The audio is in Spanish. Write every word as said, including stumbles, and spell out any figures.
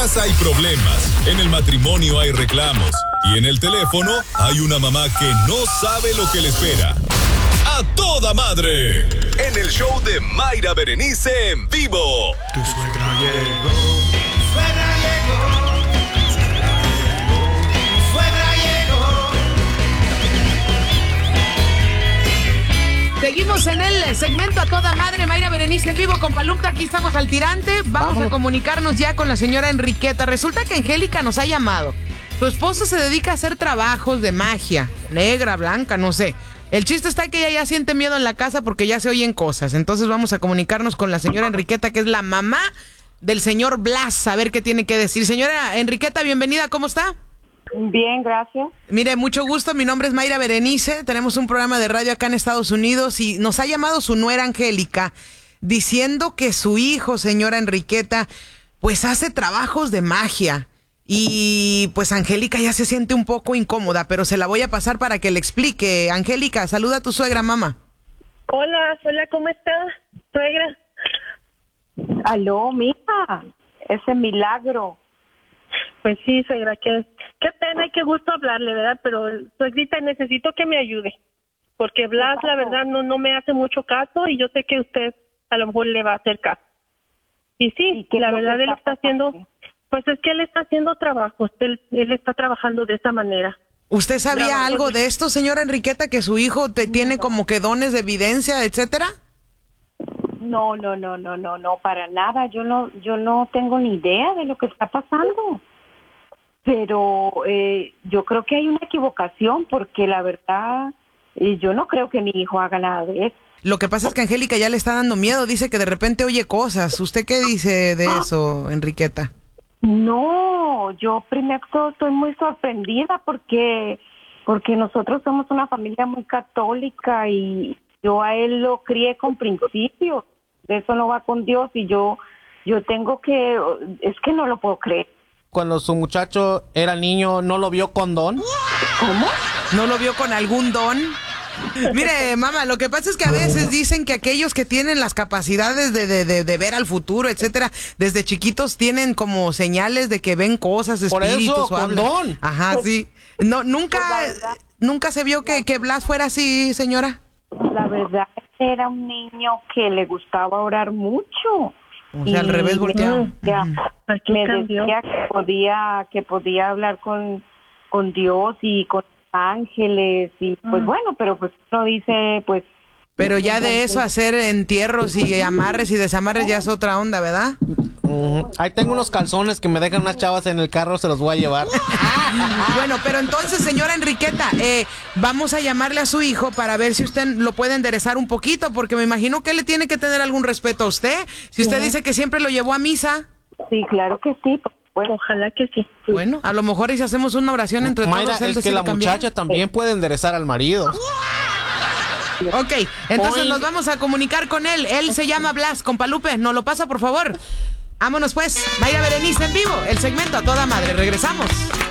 casa hay problemas, en el matrimonio hay reclamos y en el teléfono hay una mamá que no sabe lo que le espera. ¡A toda madre! En el show de Mayra Berenice en vivo. Tu suegra llegó. Suegra llegó. Suegra llegó. Seguimos en el segmento A Toda Madre, Mayra Berenice en vivo con Palumta. Aquí estamos al tirante. Vamos, Vamos a comunicarnos ya con la señora Enriqueta. Resulta que Angélica nos ha llamado. Su esposo se dedica a hacer trabajos de magia, negra, blanca, no sé. El chiste está que ella ya siente miedo en la casa porque ya se oyen cosas. Entonces vamos a comunicarnos con la señora Enriqueta, que es la mamá del señor Blas, a ver qué tiene que decir. Señora Enriqueta, bienvenida, ¿cómo está? Bien, gracias. Mire, mucho gusto, mi nombre es Mayra Berenice, tenemos un programa de radio acá en Estados Unidos y nos ha llamado su nuera Angélica diciendo que su hijo, señora Enriqueta, pues hace trabajos de magia. Y pues Angélica ya se siente un poco incómoda, pero se la voy a pasar para que le explique. Angélica, saluda a tu suegra, mamá. Hola, hola, ¿cómo estás, suegra? Aló, mija, ese milagro. Pues sí, suegra, qué, qué pena y qué gusto hablarle, ¿verdad? Pero, suegrita, necesito que me ayude, porque Blas, la verdad, no, no me hace mucho caso y yo sé que usted a lo mejor le va a hacer caso. Y sí, ¿Y la verdad, él está haciendo... pasando? Pues es que él está haciendo trabajos, él, él está trabajando de esta manera. ¿Usted sabía Trabajos algo de- de esto, señora Enriqueta, que su hijo te tiene como que dones de evidencia, etcétera? No, no, no, no, no, no, para nada. Yo no, yo no tengo ni idea de lo que está pasando. Pero eh, yo creo que hay una equivocación porque la verdad, eh, yo no creo que mi hijo haga nada de eso. Lo que pasa es que Angélica ya le está dando miedo, dice que de repente oye cosas. ¿Usted qué dice de eso, Enriqueta? No, yo primero estoy muy sorprendida porque porque nosotros somos una familia muy católica y yo a él lo crié con principios. Eso no va con Dios y yo yo tengo que, es que no lo puedo creer. Cuando su muchacho era niño, ¿no lo vio con don? ¿Cómo? ¿No lo vio con algún don? Mire, mamá, lo que pasa es que a veces dicen que aquellos que tienen las capacidades de, de, de, de ver al futuro, etcétera, desde chiquitos tienen como señales de que ven cosas, Por espíritus eso, o con hablan. don. Ajá, sí. No, nunca, Pues la verdad- nunca se vio que, que Blas fuera así, señora. La verdad era un niño que le gustaba orar mucho. O sea, al revés volteado. Me decía, Aquí me cambió. decía que podía que podía hablar con con Dios y con ángeles y pues bueno, pero pues no dice pues. Pero ya de eso hacer entierros y amarres y desamarres ya es otra onda, ¿verdad? Ujú. Ahí tengo unos calzones que me dejan unas chavas en el carro, se los voy a llevar. Bueno, pero entonces, señora Enriqueta, eh, vamos a llamarle a su hijo para ver si usted lo puede enderezar un poquito, porque me imagino que él le tiene que tener algún respeto a usted. Si usted dice que siempre lo llevó a misa, Sí, claro que sí. Bueno, Ojalá que sí. bueno, a lo mejor y si hacemos una oración entre Mayra, todos, él es que decide la cambiar. muchacha también puede enderezar al marido. Ok, entonces Hoy- nos vamos a comunicar con él. Él se llama Blas, Compalupe, ¿nos lo pasa, por favor? Vámonos pues, Mayra Berenice en vivo, el segmento A Toda Madre. Regresamos.